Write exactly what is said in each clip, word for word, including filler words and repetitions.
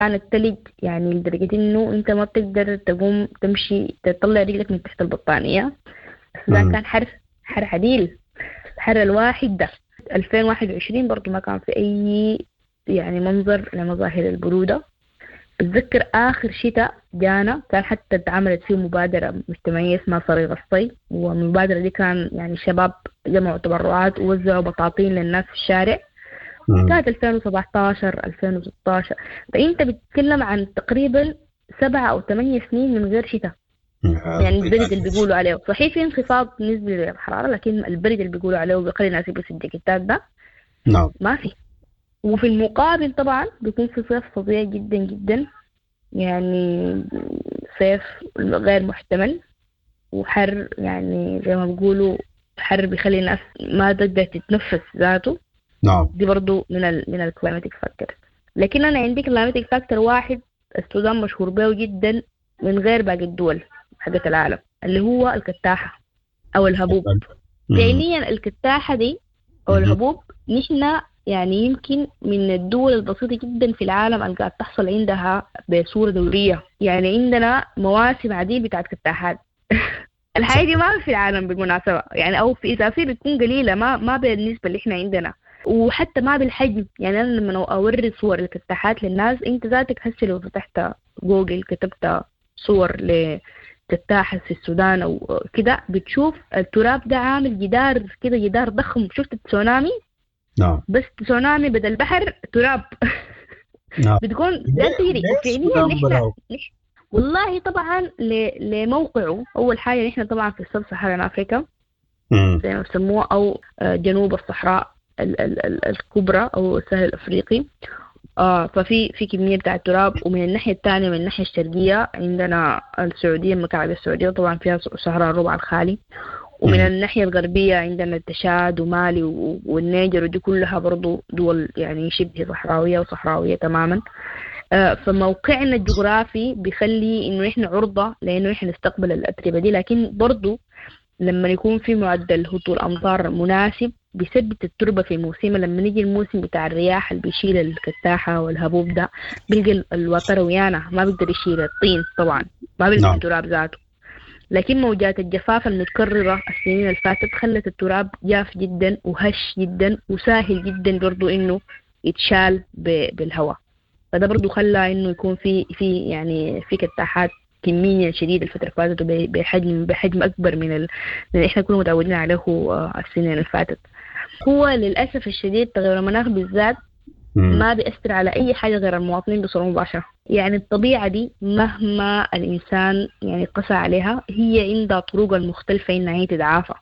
كان التلج يعني لدرجة إنه أنت ما بتقدر تقوم تمشي تطلع رجلك من تحت البطانية. السودان مم. كان حر، حر عديل. الحر الواحد ده ألفين وواحد وعشرين برضو ما كان في أي يعني منظر لمظاهر البرودة. بتذكر آخر شتاء جانا كان حتى اتعملت فيه مبادرة مجتمعية اسمها صريغ الصيف، والمبادرة دي كان يعني شباب جمعوا تبرعات ووزعوا بطاطين للناس في الشارع. مم. كانت ألفين وسبعتاشر ألفين وستاشر. فأنت بتتكلم عن تقريبا سبعة أو ثمانية سنين من غير شتاء. هذا يعني البرد اللي يعني بيقولوا عليه صحيح في انخفاض نسبي للحرارة، لكن البرد اللي بيقولوا عليه وبيخلي الناس يلبسوا الجاكيتات ده نعم. ما في. وفي المقابل طبعا بيكون في صيف فظيع جدا جدا، يعني صيف غير محتمل وحر، يعني زي ما بيقولوا حر بيخلي الناس ما تقدر تتنفس ذاته. نعم. دي برضو من ال من الكلايماتيك فاكتور. لكن انا عندي كلايماتيك فاكتور واحد السودان مشهور به جدا من غير باقي الدول حقت العالم، اللي هو الكتاحة او الهبوب. مم. فعليا الكتاحة دي او مم. الهبوب نحن يعني يمكن من الدول البسيطة جدا في العالم اللي قاعد تحصل عندها بصورة دورية. يعني عندنا مواسم عديد بتاعت كتاحات. الحاجة دي صحيح. ما في العالم بالمناسبة، يعني أو في إذا في بتكون قليلة، ما ما بالنسبة اللي إحنا عندنا، وحتى ما بالحجم. يعني أنا لما أوري صور الكتاحات للناس، أنت ذاتك هسه لو فتحت جوجل كتبت صور لكتاحة في السودان أو كده بتشوف التراب ده عامل جدار كده، جدار ضخم. شفت التسونامي؟ نعم. بس تسونامي بدل بحر تراب. نعم. بتكون ده ليه تجري. ليه وفعليا السودان نحن براو؟ نح- والله طبعا ل- لموقعه. أول حاجة نحن طبعا في السب سهران أفريقيا مم. زي ما بسموه، أو آه، جنوب الصحراء ال- ال- ال- الكبرى أو السهل الأفريقي. آه ففي في كمية بتاع التراب. ومن الناحية الثانية من الناحية الشرقية عندنا السعودية، المملكة العربية السعودية طبعا فيها صحراء الربع الخالي. ومن مم. الناحية الغربية عندنا التشاد ومالي و- والنيجر، ودي كلها برضو دول يعني شبه صحراوية وصحراوية تماما. آه، فموقعنا الجغرافي بيخلي انه احنا عرضة لانه احنا نستقبل الاتربة دي. لكن برضو لما يكون في معدل هطول امطار مناسب بيثبت التربة في موسمها. لما نيجي الموسم بتاع الرياح اللي بيشيل الكتاحة والهبوب ده، بيلقى الوتر ويانا ما بيقدر يشيل الطين طبعا، ما بيلقى نعم. التراب ذاته. لكن موجات الجفاف المتكررة السنين اللي فاتت خلت التراب جاف جدا وهش جدا وسهل جدا برضو انه يتشال بالهواء. فده برضو خلى انه يكون في في يعني في كتاحات كمية شديدة الفترة اللي فاتت بحجم بحجم أكبر من ال... من اللي إحنا كنا متعودين عليه آه، السنين اللي فاتت. هو للأسف الشديد تغير المناخ بالذات مم. ما بيأثر على أي حاجة غير المواطنين بصورة مباشرة. يعني الطبيعة دي مهما الإنسان يعني قسى عليها هي عندها طرق المختلفة إنها هي تتعافى.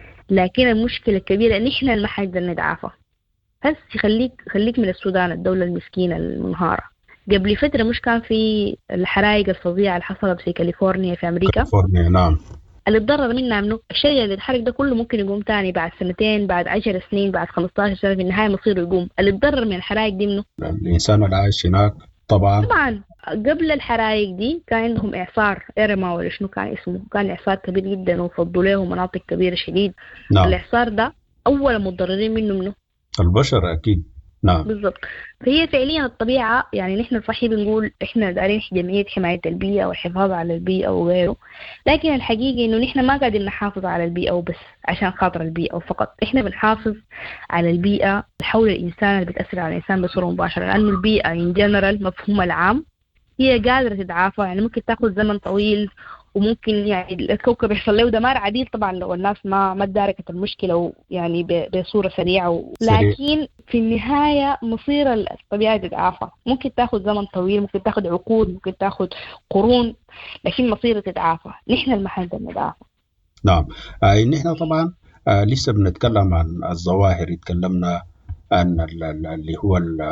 لكن المشكلة الكبيرة إن إحنا ما حنقدر نتعافى. بس خليك خليك من السودان الدولة المسكينة المنهارة. قبل فترة مش كان في الحرائق الفظيعة اللي حصلت في كاليفورنيا في أمريكا؟ كاليفورنيا. نعم. اللي اتضرر منها منه الشجر اللي اتحرق ده كله ممكن يقوم تاني بعد سنتين، بعد عشر سنين، بعد خمستاشر سنة، في النهاية مصيره يقوم. اللي اتضرر من الحرائق دي منه الإنسان اللي عايش هناك طبعا. طبعا. قبل الحرائق دي كان عندهم إعصار إيرما ولا شنو كان اسمه، كان إعصار كبير جدا وفضوا له مناطق كبيرة شديد. نعم. الإعصار ده أول متضررين منه منه البشر أكيد. نعم. بالضبط. فهي فعليا الطبيعة، يعني نحن صحيح بنقول إحنا دارين جمعية حماية البيئة والحفاظ على البيئة وغيره، لكن الحقيقة إنه نحن ما قاعدين نحافظ على البيئة وبس عشان خاطر البيئة وفقط. إحنا بنحافظ على البيئة حول الإنسان اللي بتأثر على الإنسان بصورة مباشرة، لأنه البيئة إن جنرال مفهوم العام هي قادرة تتعافى. يعني ممكن تاخذ زمن طويل، وممكن يعني الكوكب يحصل له دمار عديد طبعا لو الناس ما ما اداركت المشكلة يعني بصورة سريعة. سريع. لكن في النهاية مصير الطبيعة تتعافى. ممكن تاخذ زمن طويل، ممكن تاخذ عقود، ممكن تاخذ قرون، لكن مصير تتعافى. نحن المحل نتعافى. نعم. آه نحن طبعا آه لسه بنتكلم عن الظواهر. اتكلمنا عن ال- ال- اللي هو ال-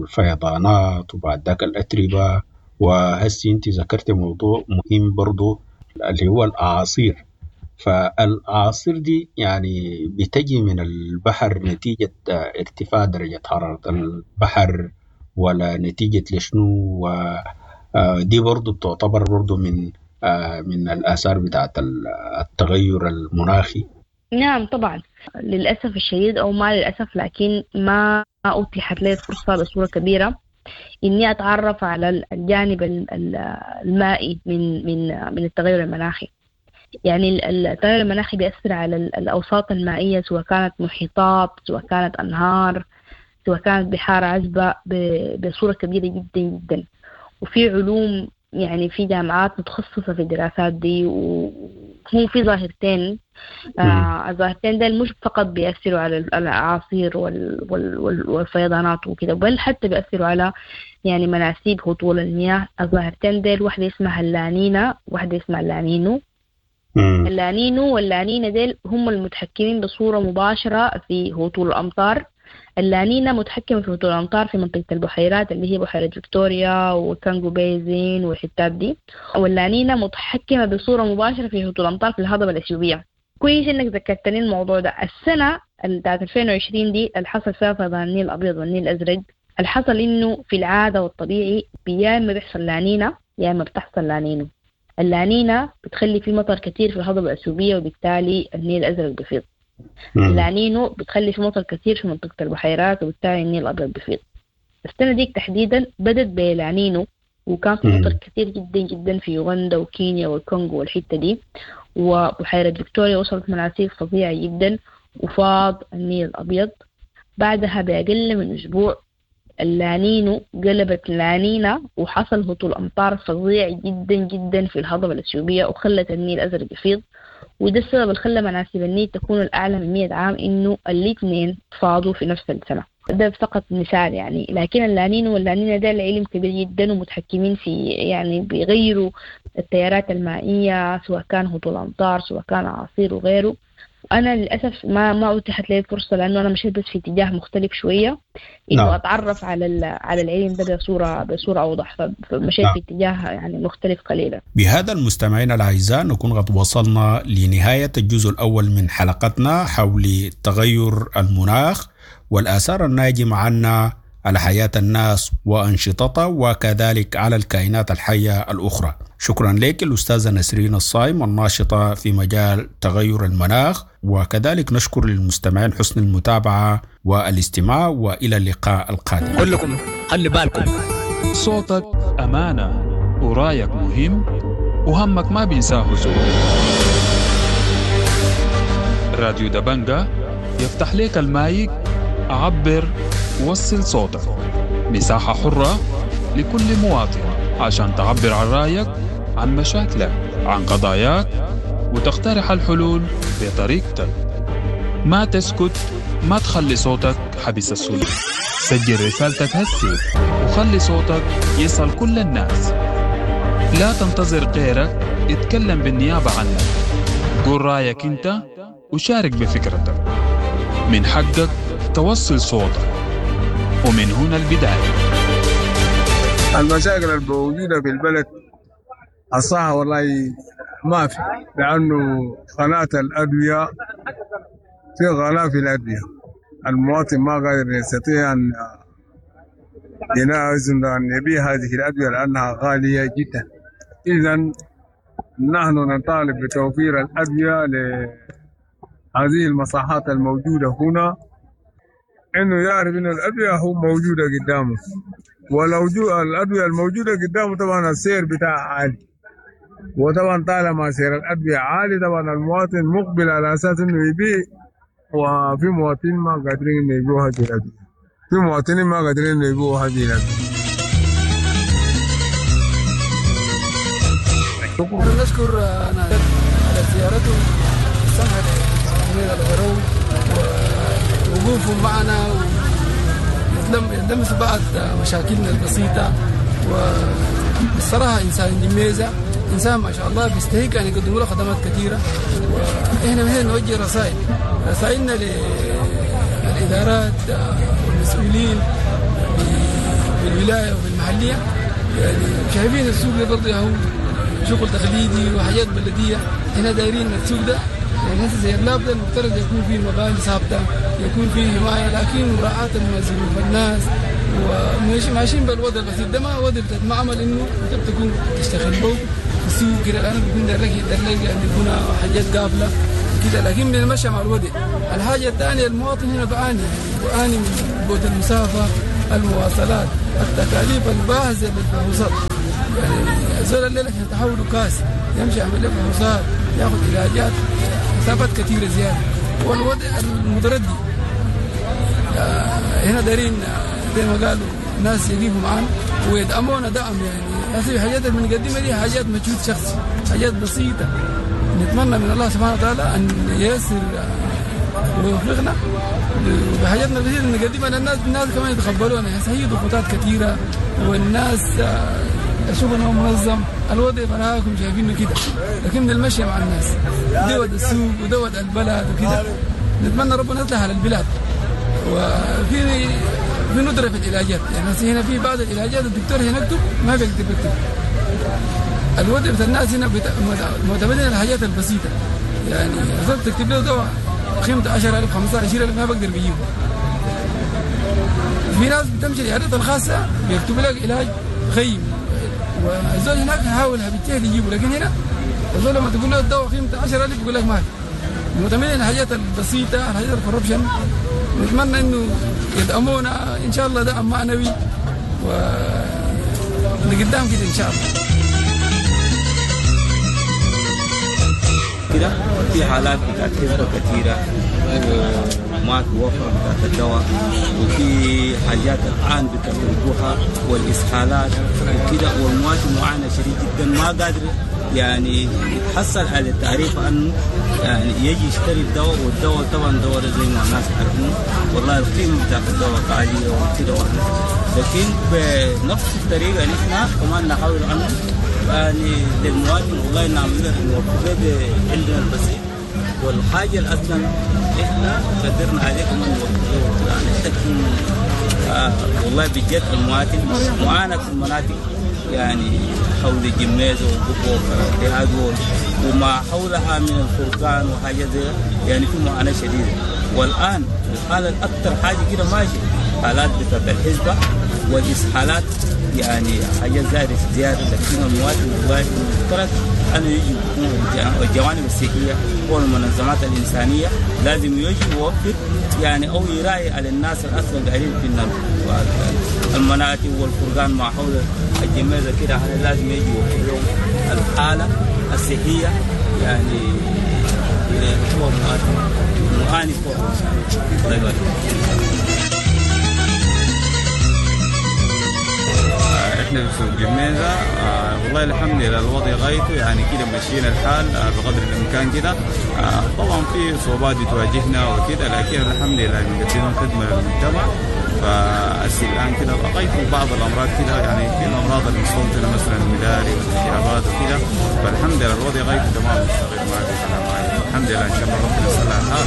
الفيضانات وبعد ذاك الأتربة. وهسي انت ذكرت موضوع مهم برضو اللي هو الأعاصير. فالأعاصير دي يعني بتجي من البحر نتيجة آه، ارتفاع درجة حرارة البحر، ولا نتيجة لشنو؟ ودي برضو بتعتبر برضو من آه، من الآثار بتاعت ال- التغير المناخي. نعم طبعا. للأسف الشديد أو ما للأسف، لكن ما أتيحت لي الفرصة بصورة كبيرة إني أتعرف على الجانب المائي من من من التغير المناخي. يعني التغير المناخي بيأثر على الأوساط المائية، سواء كانت محيطات، سواء كانت أنهار، سواء كانت بحار عذبة، بصورة كبيرة جدا جدا. وفي علوم يعني في جامعات متخصصة في الدراسات دي، وهم في ظاهرتين. آه الظاهرتين ده مش فقط بيأثروا على الأعاصير والفيضانات وكده، بل حتى بيأثروا على يعني مناسيب هطول المياه. الظاهرتين ديل واحدة اسمها اللانينا، واحدة اسمها اللانينو. اللانينو واللانينا ديل هم المتحكمين بصورة مباشرة في هطول الأمطار. اللانينا متحكمة في هطول الأمطار في منطقة البحيرات اللي هي بحيرة فيكتوريا وكانغو بيزين والحتات دي، واللانينا متحكمة بصورة مباشرة في هطول الأمطار في الهضبة الأثيوبية. كويس إنك ذكرتني الموضوع ده. السنة بتاعت ألفين وعشرين دي اللي حصل فيها فيضان النيل الأبيض والنيل الأزرق، اللي حصل إنه في العادة والطبيعي يا إما بيحصل لانينا يا إما بتحصل لانينو. اللانينا بتخلي في مطر كتير في الهضبة الأثيوبية، وبالتالي النيل الأزرق بيفيض. اللانينو بتخلي في مطر كتير في منطقة البحيرات، وبالتالي النيل الأبيض بيفيض. السنة ديك تحديدا بدت بلانينو، وكان في مطر كتير جدا جدا في يوغندا وكينيا والكونغو والحتة دي، وبحيرة فيكتوريا وصلت مناسيب فظيعة جدا وفاض النيل الأبيض. بعدها بأقل من أسبوع اللانينو قلبت لانينا، وحصل هطول أمطار فظيع جدا جدا في الهضبة الأثيوبية، وخلت النيل الأزرق يفيض. وده السبب اللي خلى مناسيب النيل تكون الأعلى من مئة عام، إنه الاثنين فاضوا في نفس السنة. ده فقط مثال يعني. لكن اللانينو واللانينا ده العلم كبير جدا، ومتحكمين في يعني بيغيروا التيارات المائية، سواء كان هطول أمطار سواء كان عصير وغيره. أنا للأسف ما ما أتيحت لي الفرصة، لأنه أنا مشيت بس في اتجاه مختلف شوية، إنه no. أتعرف على على العلم ده بصورة بصورة أوضح، فمشيت no. في اتجاه يعني مختلف قليلا. بهذا المستمعين الأعزاء نكون قد وصلنا لنهاية الجزء الأول من حلقتنا حول تغير المناخ والآثار الناجمة عنه على حياة الناس وأنشطتها، وكذلك على الكائنات الحية الأخرى. شكرا لك الأستاذة نسرين الصايم الناشطة في مجال تغير المناخ، وكذلك نشكر للمستمعين حسن المتابعة والاستماع، وإلى اللقاء القادم. كلكم خلي بالكم، صوتك أمانة ورأيك مهم وهمك ما بينساه زول. راديو دبنجة يفتح لك المايك، عبر وصل صوتك. مساحة حرة لكل مواطن عشان تعبر عن رأيك، عن مشاكلك، عن قضاياك، وتقترح الحلول بطريقتك. ما تسكت، ما تخلي صوتك حبس السلوك. سجل رسالتك هسي وخلي صوتك يصل كل الناس. لا تنتظر غيرك اتكلم بالنيابة عنك. قول رأيك انت وشارك بفكرتك. من حقك توصل صوتك، ومن هنا البداية. المشاكل الموجودة في البلد الصحة والله ما في، لأنه قناة الأدوية في غلاء في الأدوية. المواطن ما قادر يستطيع أن ينازل أن يبيع هذه الأدوية لأنها غالية جدا. إذن نحن نطالب بتوفير الأدوية لهذه المصحات الموجودة هنا، إنه يعرف إن الأدوية هو موجودة قدامه، ولو جو الأدوية الموجودة قدامه طبعا السعر بتاعها عالي، وطبعا طالما سعر الأدوية عالي طبعا المواطن مقبل على أساس إنه يبيع، وفي مواطنين ما قادرين إنه يبيعوا هذه الأدوية، في مواطنين ما قادرين إنه يبيعوا هذه الأدوية. نشكر أنا على زيارته سمحت من الغرو ووقوفهم معنا ولمسوا بعض مشاكلنا البسيطة. والصراحة إنسان جميزة، إنسان ما شاء الله بيستحق أن يقدموا له خدمات كثيرة. وإحنا من هنا نوجه رسائل رسائلنا للإدارات والمسؤولين بالولاية وبالمحلية. يعني شايفين السوق ده برضه هو شغل تقليدي وحاجات بلدية، احنا دايرين السوق ده يعني هسه زي اللاب ده المفترض يكون فيه مباني ثابتة، يكون فيه حماية، لكن مراعاة ظروف الناس وماشيين بالوضع البسيط ده. ما وضع معمل انه انت تكون تشتغل بو في السوق كده، انا بكون درك درك يعني يكون حاجات قافلة كده، لكن بنمشي مع الوضع. الحاجة الثانية المواطن هنا بعاني بعاني من بعد المسافة المواصلات، التكاليف الباهظة للفحوصات. يعني زول الليلة عشان تحوله كاس يمشي يعمل له فحوصات ياخذ علاجات حسابات كثيرة زيادة. والوضع المتردي هنا دارين زي ما قالوا ناس يجيبوا معانا ويدعمونا دعم. يعني هذه الحاجات اللي بنقدمها دي حاجات مجهود شخصي، حاجات بسيطة. نتمنى من الله سبحانه وتعالى أن ييسر ويوفقنا بحاجاتنا البسيطة نقدمها للناس. الناس كمان يتقبلونا. هي ضغوطات كثيرة والناس شغلهم منظم، الوضع براكم شايفينه كده، لكن المشي مع الناس دود السوق ودود البلد وكده. نتمنى ربنا يصلح على البلاد. وفي في ندرة في العلاجات. يعني هنا في بعض العلاجات الدكتور هنا يكتب ما بيقدر يكتب. الوضع بتاع الناس هنا معتمدين على الحاجات البسيطة. يعني إذا تكتب له دواء قيمته عشرة ألف خمسة عشر ألف ما بقدر بيجيبه. في ناس بتمشي العيادات الخاصة بيكتب لك علاج خيم، والزول هناك يحاول بالتالي يجيبه. لكن هنا الزول لما تقول له الدواء قيمته عشرة ألف يقول لك ما في. معتمدين على الحاجات البسيطة، الحاجات الكوربشن. نتمنى انه يدعمونا ان شاء الله دعم معنوي ونقدام كده ان شاء الله. كده في حالات بتاعت حزبة كثيرة وما توفر بتاعت الدواء، وفي حاجات الآن بتطلبوها والإسهالات وكده، والمواطن معاناة شديد جدا ما قادر يعني يتحصل على التعريف انه يعني يجي يشتري الدواء. والدواء طبعا دواء زي ما الناس يعرفون والله القيمه بتاعت الدواء عاليه وكده، لكن بنفس الطريقه نحن كمان نحاول انه يعني للمواطن والله نعمل له نوفر عندنا البسيط والحاجه الاصلا احنا قدرنا عليه كمان نوفر يعني تكون آه والله بجد المواطن معانا في المناطق يعني حول الجميزة والقبة والفرنتيات وما حولها من الفرقان وحاجة زي يعني في معاناة شديدة. والآن الحالة الأكثر حاجة كده ماشي حالات بتاعت الحزبة والإسحالات يعني حاجة زائدة زيادة. لكن المواطن والله المفترض أنه يجي الجوانب الصحية والمنظمات الإنسانية لازم يجي يوفر يعني أو يراعي على الناس الأصلا قاعدين في المناطق والفرقان ما حول الجميزة كده. هذا لازم يجي يوفر لهم الحالة الصحية يعني هو مواطن معاني فوق. الله يبارك. احنا في الجميزة آه والله الحمد لله الوضع غايته يعني كده ماشيين الحال آه بقدر الامكان كده. آه طبعا في صعوبات بتواجهنا وكده، لكن الحمد لله بنقدم خدمة للمجتمع. فأسي الآن كده غايته بعض الأمراض كده يعني في الأمراض المستوطنة مثلا المداري والالتهابات وكده. فالحمد لله الوضع غايته تمام مستقر ما في كلام عليه. الحمد لله إن شاء الله ربنا يصلح الحال.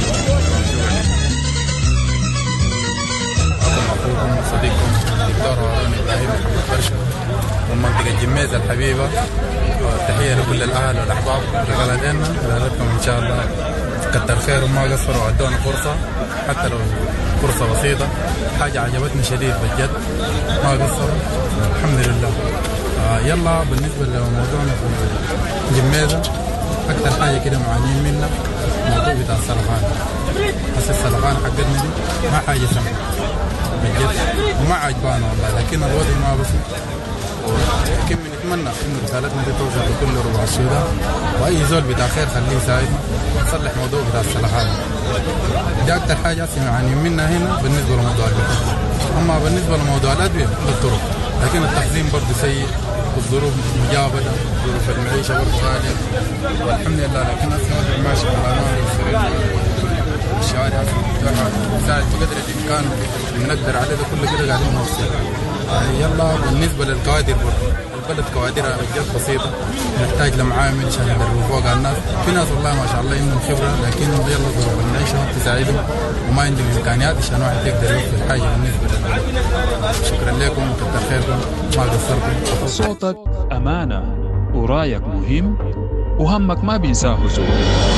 أخوكم وصديقكم دكتور هارون إبراهيم محمد برشا من منطقة الجميزة الحبيبة. تحية لكل الأهل والأحباب رجالاتنا رجالاتكم إن شاء الله كتر خير وما قصروا وعدونا فرصة حتى لو فرصة بسيطة. حاجة عجبتنا شديد بجد ما قصروا الحمد لله. آه يلا بالنسبة لموضوعنا في الجميزة أكثر حاجة كده معانين منها موضوع بتاع السرطان. بس السرطان حقتنا دي ما حاجة سمحة بجد وما عجبانا والله، لكن الوضع ما بسيط. لكن بنتمنى انه رسالتنا دي توصل لكل ربع السودان، واي زول بتاع خير خليه يساعدنا نصلح موضوع بتاع السلخات. دي اكثر حاجه اسمع يعني منها هنا بالنسبه لموضوع البلد. اما بالنسبه لموضوع الادويه بالطرق، لكن التخزين برضه سيء والظروف مجابله، ظروف المعيشه برضه غاليه والحمد لله. لكن اسمع ماشي بالامانه والسرير الشوارع مفتوحه نساعد بقدر الامكان بنقدر عليه. ده كله كده قاعدين نوصل يعني. يلا بالنسبه للكوادر برضه البلد كوادرها بجد بسيطه، نحتاج لمعامل عشان ندربوا فوق الناس. في ناس والله ما شاء الله عندهم خبره، لكن يلا ظروف المعيشه تساعدهم وما عندهم امكانيات عشان واحد يقدر يوفر حاجه بالنسبه للبلد. شكرا لكم وكتر خيركم ما قصرتم. صوتك امانه ورايك مهم وهمك ما بينساه زول.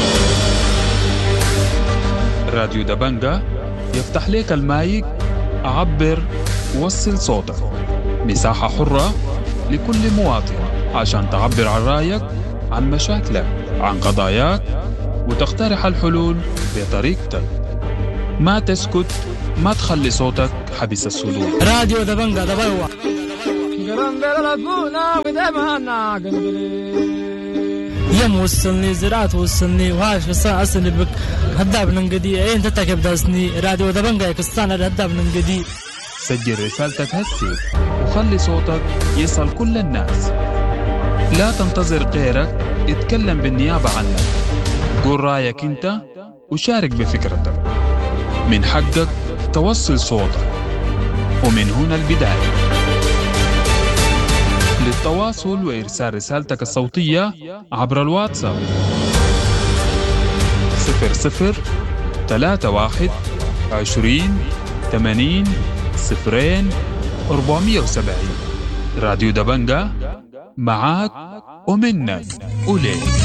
راديو دبنجة يفتح لك المايك، عبر وصل صوتك. مساحة حرة لكل مواطن عشان تعبر عن رأيك، عن مشاكلك، عن قضاياك، وتقترح الحلول بطريقتك. ما تسكت ما تخلي صوتك حبس الصدور. راديو دبنجا دبوا يم وصلني زراعة وصلني وهاش قصة أصلي بك هداب ننقدي أين تتكب داسني راديو دبنجا قصة هداب ننقدي. سجل رسالتك هسي وخلي صوتك يصل كل الناس. لا تنتظر غيرك اتكلم بالنيابة عنك. قول رأيك انت وشارك بفكرتك. من حقك توصل صوتك، ومن هنا البداية. للتواصل وإرسال رسالتك الصوتية عبر الواتساب صفر صفر ثلاثة واحد عشرين ثمانين صفرين أربعمية وسبعين. راديو دبنجا معاك ومنك وليك.